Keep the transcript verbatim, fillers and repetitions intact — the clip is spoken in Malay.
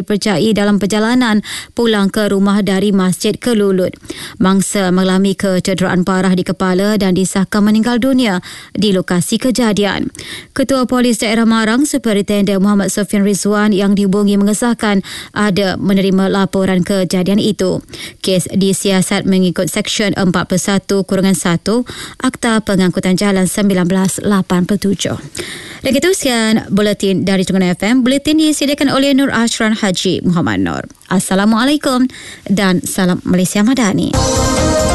dipercayai dalam perjalanan pulang ke rumah dari Masjid Kelulut. Mangsa mengalami kecederaan parah di kepala dan disahkan meninggal dunia di lokasi kejadian. Ketua Polis Daerah Marang, Superintendent Muhammad Sofian Rizwan yang dihubungi mengesahkan ada menerima laporan kejadian itu. Kes disiasat mengikut Seksyen empat puluh satu satu Akta Pengangkutan Jalan seribu sembilan ratus lapan puluh tujuh. Dan itu sekian buletin dari Terengganu F M. Buletin disediakan oleh Nur Ashran Haji Muhammad Nur. Assalamualaikum dan salam Malaysia Madani.